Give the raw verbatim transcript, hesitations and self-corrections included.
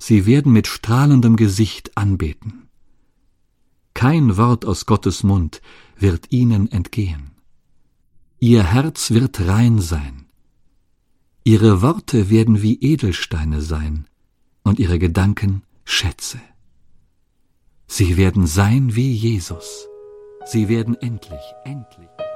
Sie werden mit strahlendem Gesicht anbeten. Kein Wort aus Gottes Mund wird ihnen entgehen. Ihr Herz wird rein sein. Ihre Worte werden wie Edelsteine sein und ihre Gedanken Schätze. Sie werden sein wie Jesus. Sie werden endlich, endlich